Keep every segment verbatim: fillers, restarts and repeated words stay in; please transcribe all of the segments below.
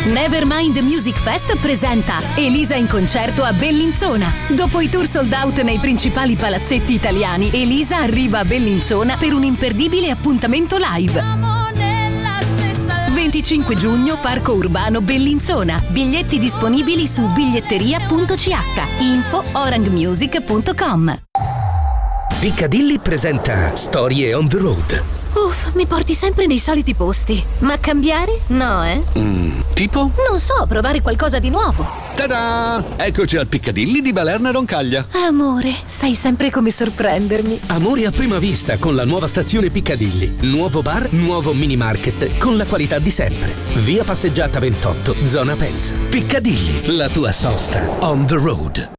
Nevermind Music Fest presenta Elisa in concerto a Bellinzona. Dopo i tour sold out nei principali palazzetti italiani, Elisa arriva a Bellinzona per un imperdibile appuntamento live. venticinque giugno, Parco Urbano Bellinzona. Biglietti disponibili su biglietteria punto c h. Info orangmusic punto com. Piccadilly presenta Storie on the Road. Uff, mi porti sempre nei soliti posti. Ma cambiare? No, eh? Mm, tipo? Non so, provare qualcosa di nuovo. Ta-da! Eccoci al Piccadilly di Balerna Roncaglia. Amore, sai sempre come sorprendermi. Amore a prima vista con la nuova stazione Piccadilly. Nuovo bar, nuovo mini market con la qualità di sempre. Via Passeggiata ventotto, zona Penza. Piccadilly, la tua sosta on the road.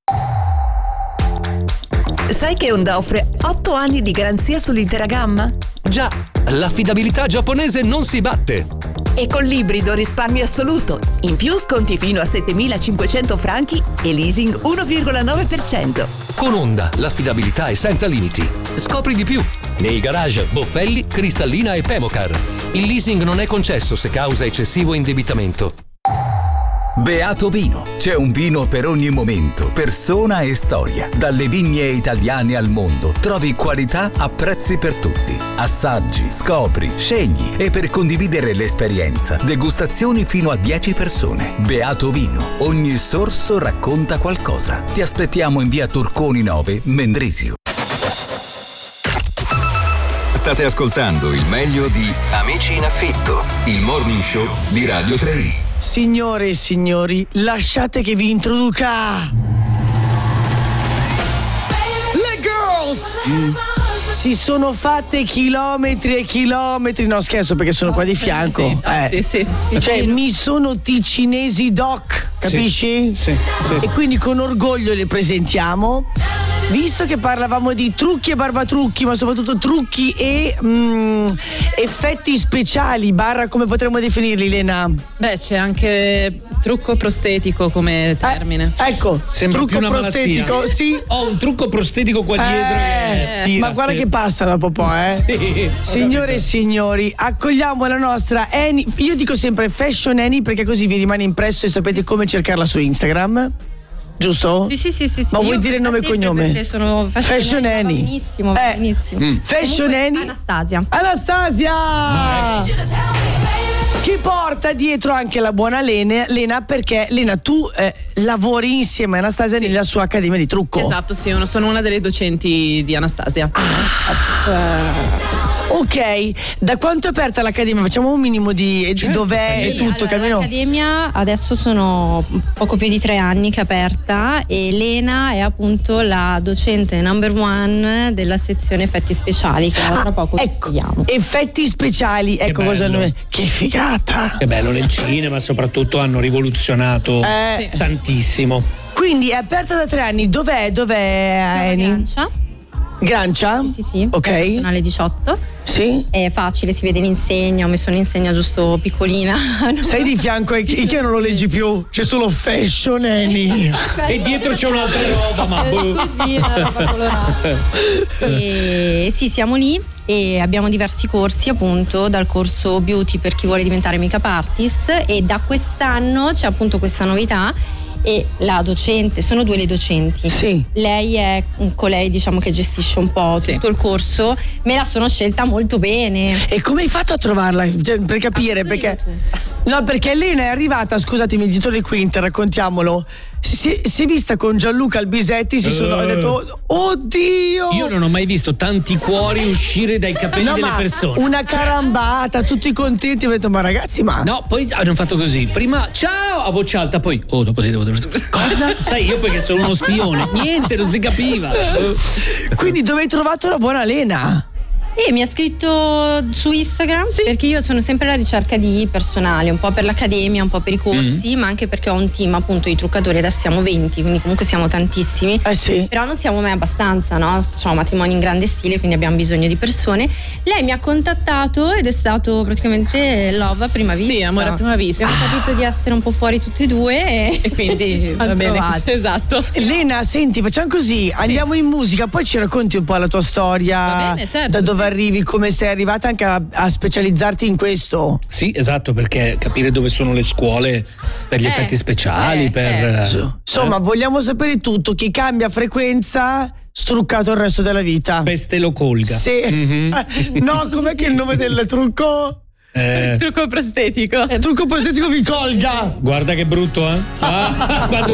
Sai che Honda offre otto anni di garanzia sull'intera gamma? Già, l'affidabilità giapponese non si batte. E con l'ibrido risparmi assoluto. In più sconti fino a settemilacinquecento franchi e leasing uno virgola nove per cento. Con Honda l'affidabilità è senza limiti. Scopri di più nei garage Boffelli, Cristallina e Pemocar. Il leasing non è concesso se causa eccessivo indebitamento. Beato Vino. C'è un vino per ogni momento, persona e storia. Dalle vigne italiane al mondo trovi qualità a prezzi per tutti. Assaggi, scopri, scegli e per condividere l'esperienza, degustazioni fino a dieci persone. Beato Vino. Ogni sorso racconta qualcosa. Ti aspettiamo in via Turconi nove, Mendrisio. State ascoltando il meglio di Amici in affitto, il morning show di Radio tre. Signore e signori, lasciate che vi introduca le girls! Mm. Si sono fatte chilometri e chilometri, no scherzo perché sono qua di fianco. Sì, eh. sì, sì. Cioè mi sono ticinesi doc, capisci? Sì, sì. E quindi con orgoglio le presentiamo. Visto che parlavamo di trucchi e barbatrucchi, ma soprattutto trucchi e mm, effetti speciali, barra come potremmo definirli, Lena? Beh, c'è anche trucco prostetico come termine. Eh, ecco, sembra trucco più una prostetico, malattia. sì. Ho un trucco prostetico qua dietro eh, e tira, ma guarda sì. che passa dopo un po', eh. Sì, signore e signori, accogliamo la nostra Annie. Io dico sempre Fashion Annie perché così vi rimane impresso e sapete come cercarla su Instagram. Giusto? Sì, sì, sì, sì. Ma Io vuoi dire nome e cognome? Sono Fashion, Fashion Annie. Benissimo, eh. benissimo. Mm. Fashion Annie. Anastasia. Anastasia! Chi porta dietro anche la buona Lena, Lena perché Lena tu eh, lavori insieme a Anastasia sì. nella sua accademia di trucco. Esatto, sì, sono una delle docenti di Anastasia. Ah. Uh. Ok, da quanto è aperta l'accademia? Facciamo un minimo di, certo, di dov'è e tutto, allora, Camino. L'accademia adesso sono poco più di tre anni che è aperta e Lena è appunto la docente number one della sezione effetti speciali che ah, tra poco ecco, vediamo. Effetti speciali, che ecco bello. cosa noi. Che figata! Che bello, nel cinema soprattutto hanno rivoluzionato eh, tantissimo. Quindi è aperta da tre anni, dov'è? Dov'è Eni? Grancia. Grancia? Sì, sì, sì. Ok. Canale diciotto. Sì. È facile, si vede l'insegna, ho messo un'insegna giusto piccolina. Sei di fianco e che non lo leggi più? C'è solo Fashion Annie. E dietro c'è un'altra roba, ma boh. Così, una roba colorata. E sì, siamo lì e abbiamo diversi corsi, appunto, dal corso beauty per chi vuole diventare make-up artist e da quest'anno c'è appunto questa novità. E la docente, sono due le docenti. Sì. Lei è colei, diciamo, che gestisce un po' sì. tutto il corso. Me la sono scelta molto bene. E come hai fatto a trovarla? Cioè, per capire, perché. No, perché Lena è arrivata, scusatemi, il direttore Quinter, raccontiamolo. Si, si è vista con Gianluca Albisetti, si sono uh, detto oddio! Io non ho mai visto tanti cuori uscire dai capelli no, delle ma persone. Una carambata, tutti contenti, ho detto ma ragazzi, ma no, poi hanno fatto così. Prima ciao a voce alta, poi oh, dopo devo cosa? Sai, io perché sono uno spione. Niente, non si capiva. Quindi dove hai trovato la buona Lena? E mi ha scritto su Instagram sì. perché io sono sempre alla ricerca di personale, un po' per l'accademia, un po' per i corsi, mm-hmm. ma anche perché ho un team appunto di truccatori, adesso siamo venti, quindi comunque siamo tantissimi. Eh sì. Però non siamo mai abbastanza, no? Facciamo matrimoni in grande stile, quindi abbiamo bisogno di persone. Lei mi ha contattato ed è stato praticamente love a prima vista. Sì, amore a prima vista. Abbiamo capito di essere un po' fuori tutti e due e, e quindi va bene. Trovati. Esatto. Lena, senti, facciamo così, andiamo in musica, poi ci racconti un po' la tua storia. Va bene, certo. Da dove arrivi come sei arrivata anche a, a specializzarti in questo. Sì, esatto, perché capire dove sono le scuole per gli Eh, effetti speciali, eh, per... eh. eh. Insomma, vogliamo sapere tutto. Chi cambia frequenza, struccato il resto della vita. Peste lo colga. Sì. Mhm. No, com'è che è il nome del trucco? Eh, Trucco prostetico. Trucco prostetico vi colga. guarda che brutto, eh? Ah, quando